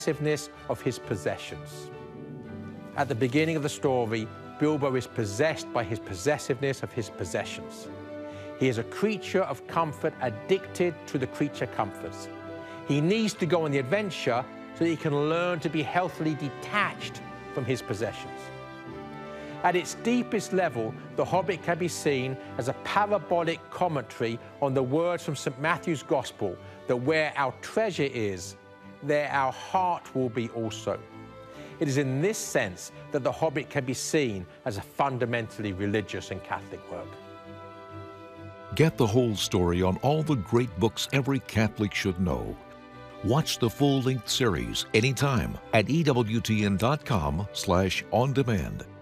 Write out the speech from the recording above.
possessiveness of his possessions. At the beginning of the story, Bilbo is possessed by his possessiveness of his possessions. He is a creature of comfort addicted to the creature comforts. He needs to go on the adventure so that he can learn to be healthily detached from his possessions. At its deepest level, The Hobbit can be seen as a parabolic commentary on the words from St. Matthew's Gospel that where our treasure is, there our heart will be also. It is in this sense that The Hobbit can be seen as a fundamentally religious and Catholic work. Get the whole story on all the great books every Catholic should know. Watch the full-length series anytime at EWTN.com/on-demand.